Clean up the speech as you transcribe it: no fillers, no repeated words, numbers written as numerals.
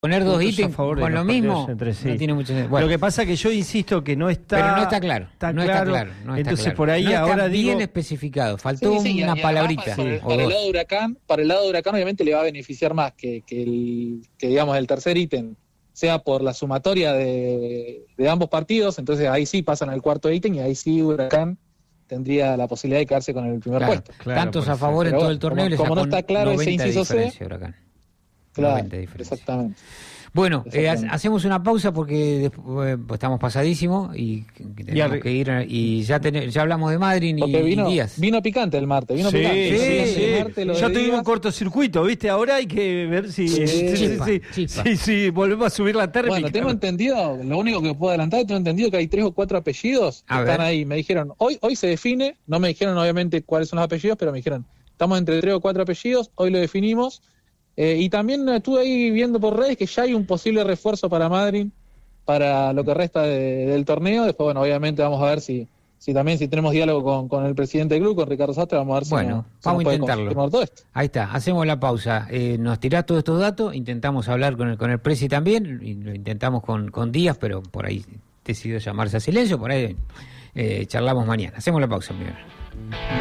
Poner dos puntos a ítems favor de con los lo mismo partidos entre sí. no tiene mucho sentido. Bueno, Lo que pasa que yo insisto que no está... pero no está claro. No está está Entonces claro. Por ahí no ahora está digo... bien especificado. Faltó Sí, una y palabrita. además, o para el dos. lado de Huracán, obviamente le va a beneficiar más que digamos el tercer ítem sea por la sumatoria de ambos partidos. Entonces ahí sí pasan al cuarto ítem y ahí sí Huracán tendría la posibilidad de quedarse con el primer puesto. Tantos a favor en Pero todo bueno, el torneo, le como sacó no está claro ese 90 de inciso C, diferencia, Huracán. claro, 90 de diferencia. exactamente. Bueno, Exactamente. hacemos una pausa porque después, pues, estamos pasadísimos y tenemos que ir. Y ya hablamos de Madrid y Díaz. Vino picante el martes. Sí. Ya tuvimos un cortocircuito, ¿viste? Ahora hay que ver si volvemos a subir la térmica. Bueno, tengo entendido, lo único que puedo adelantar, tengo entendido que hay 3 o 4 apellidos que están ahí. Me dijeron, hoy se define, no me dijeron obviamente cuáles son los apellidos, pero me dijeron, estamos entre 3 o 4 apellidos, hoy lo definimos. Y también estuve ahí viendo por redes que ya hay un posible refuerzo para Madrid para lo que resta del torneo. Después, bueno, obviamente vamos a ver si tenemos diálogo con el presidente del club, con Ricardo Sastre, vamos a ver vamos a intentarlo. Todo esto. Ahí está, hacemos la pausa. Nos tirás todos estos datos, intentamos hablar con el presi también, y lo intentamos con Díaz, pero por ahí decidió llamarse a silencio, por ahí charlamos mañana. Hacemos la pausa primero.